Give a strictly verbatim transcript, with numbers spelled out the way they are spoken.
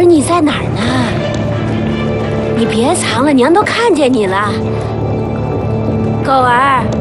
儿，你在哪儿呢？你别藏了，娘都看见你了。狗儿。